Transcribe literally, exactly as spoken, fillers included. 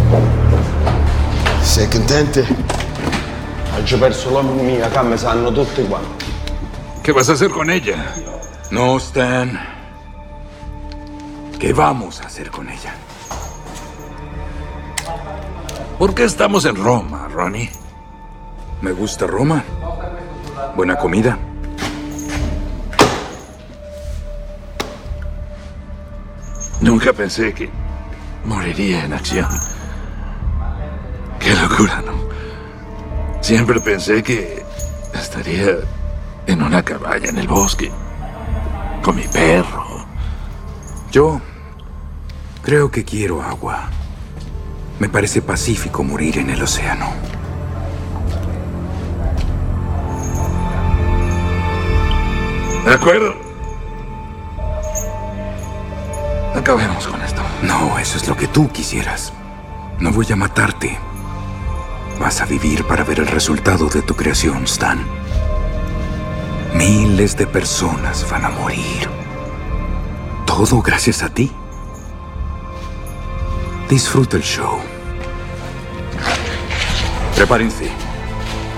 Sei contente? Oggi ho perso l'uomo mia, che me sanno tutti quanti. ¿Qué vas a hacer con ella? No, Stan. ¿Qué vamos a hacer con ella? ¿Por qué estamos en Roma, Ronnie? Me gusta Roma. Buena comida. Nunca pensé que moriría en acción. Qué locura, ¿no? Siempre pensé que estaría en una cabaña en el bosque, con mi perro. Yo creo que quiero agua. Me parece pacífico morir en el océano. ¿De acuerdo? Acabemos con esto. No, eso es lo que tú quisieras. No voy a matarte. Vas a vivir para ver el resultado de tu creación, Stan. Miles de personas van a morir. Todo gracias a ti. Disfruta el show. Prepárense.